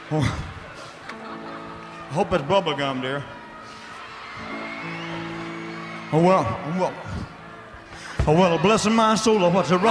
Oh, I hope it's bubble gum, dear. Oh well, blessing my soul, what's it